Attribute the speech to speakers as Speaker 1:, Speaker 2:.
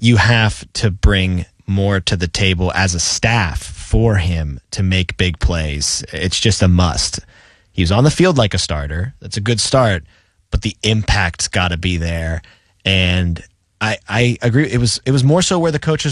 Speaker 1: you have to bring more to the table as a staff for him to make big plays. It's just a must. He was on the field like a starter. That's a good start, but the impact's got to be there. And I agree. It was more so where the coaches